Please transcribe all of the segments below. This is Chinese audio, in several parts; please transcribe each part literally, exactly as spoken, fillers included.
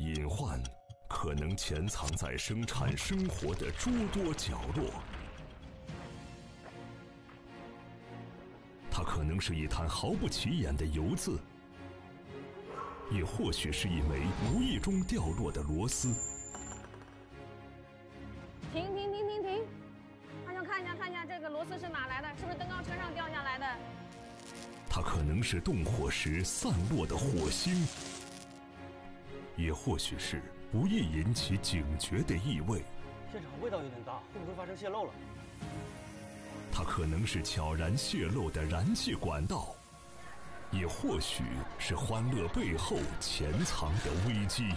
隐患可能潜藏在生产生活的诸多角落，它可能是一滩毫不起眼的油渍，也或许是一枚无意中掉落的螺丝。 停停停停停！大家看一下，看一下这个螺丝是哪来的？是不是登高车上掉下来的？ 它可能是动火时散落的火星，也或许是不易引起警觉的异味。 现场味道有点大，会不会发生泄漏了？ 它可能是悄然泄漏的燃气管道，也或许是欢乐背后潜藏的危机。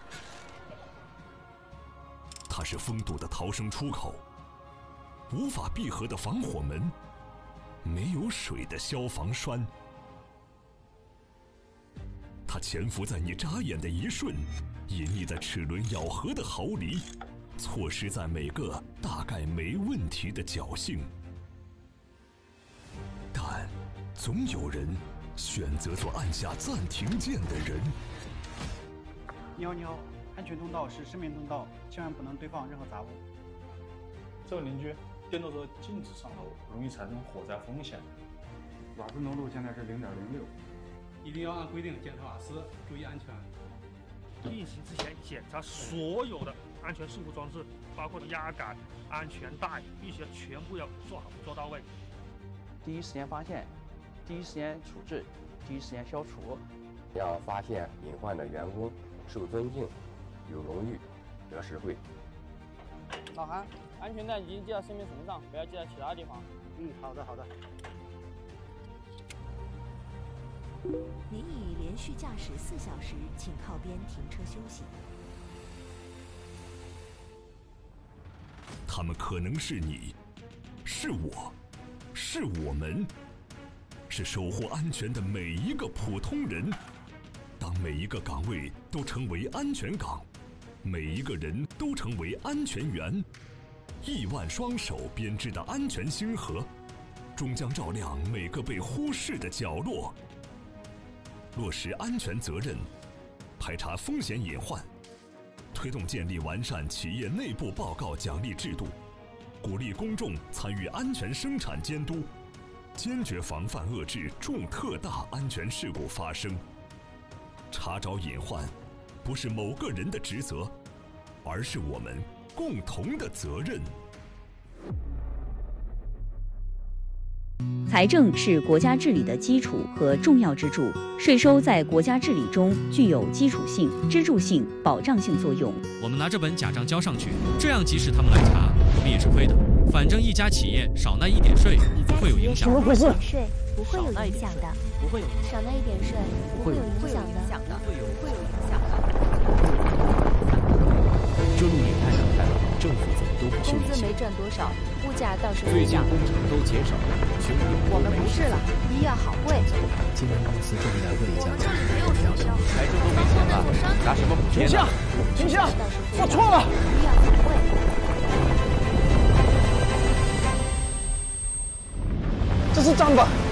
它是封堵的逃生出口，无法闭合的防火门，没有水的消防栓。它潜伏在你眨眼的一瞬，隐匿在齿轮咬合的毫厘，错失在每个大概没问题的侥幸。但总有人选择做按下暂停键的人。 你好，你好，安全通道是生命通道，千万不能堆放任何杂物。 这位邻居，电动车禁止上楼，容易产生火灾风险。 瓦斯浓度现在是零点零六， 一定要按规定检查瓦斯，注意安全。 运行之前检查所有的安全事故装置，包括压杆、安全带，必须要全部要做好做到位。 第一时间发现，第一时间处置，第一时间消除。 要发现隐患的员工受尊敬、有荣誉、得实惠。 老韩，安全带已经系到生命绳上，不要系在其他地方。 嗯，好的好的。 您已连续驾驶四小时，请靠边停车休息。 他们可能是你，是我，是我们，是守护安全的每一个普通人。当每一个岗位都成为安全岗，每一个人都成为安全员，亿万双手编织的安全星河，终将照亮每个被忽视的角落。落实安全责任，排查风险隐患，推动建立完善企业内部报告奖励制度，鼓励公众参与安全生产监督，坚决防范遏制重特大安全事故发生。查找隐患，不是某个人的职责，而是我们共同的责任。 财政是国家治理的基础和重要支柱，税收在国家治理中具有基础性、支柱性、保障性作用。 我们拿这本假账交上去，这样即使他们来查，我们也是亏的。反正一家企业少纳一点税，不会有影响。 怎么回事？税不会有影响的， 不会有少纳一点税不会有影响的， 不会有不会有影响的。 这路也太难开了，政府怎么都不修一些。 工资没赚多少，物价倒是最近工程都减少了，穷人我们不是了，医药好贵。 金融公司正在问一下， 我们这里没有学校， 财政都没钱了，拿什么补贴？ 停下！停下！我错了。 医药好贵。 这是账本。